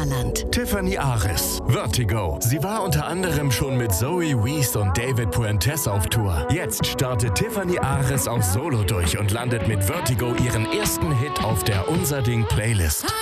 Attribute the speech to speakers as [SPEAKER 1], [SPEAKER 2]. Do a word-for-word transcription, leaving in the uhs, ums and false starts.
[SPEAKER 1] Sauerland.
[SPEAKER 2] Tiffany Ares, Vertigo. Sie war unter anderem schon mit Zoe Wees und David Puentes auf Tour. Jetzt startet Tiffany Ares auch solo durch und landet mit Vertigo ihren ersten Hit auf der Unser Ding Playlist.